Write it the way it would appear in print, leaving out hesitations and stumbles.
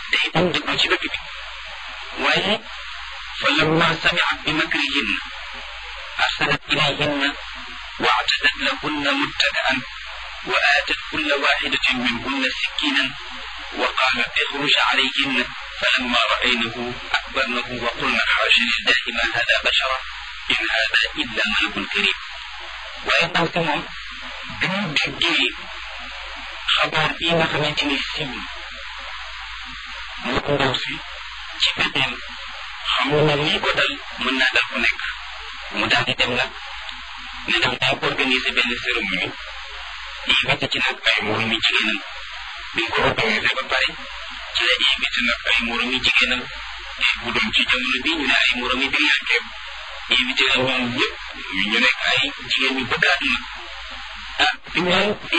te itam dëkku ci dëkk bi waaye fa lamma samiat bi makrihinna arsalat ilayhinna wa a'tadat lahunna muttaka'an wa aatat kulla wahidatin minhunna sikkinan wa qalat ikhruj alayhinna falamma ra'aynahu akbarnahu wa qulna haasha lillahi ma hada bashara in hada illa malakun karim waaye ndaw si moom bi mu déggee xabaar bii nga xamante ni siiw mu ko ndaw si ci pexeem xam na lii ko dal mën naa dal ku nekk mu daal di dem nag ne daf day organiser benn cérémonie invité ci nag ay moromi jigéenam bi ko organiser ba pare ci la invité nag ay moromi jigéenam bu doon ci jamono bi ñu ne ay moromi biriyankeem invité la ñoom ñëpp ñu nekk ay jigéen ñu bëgg àdduna bi mu leen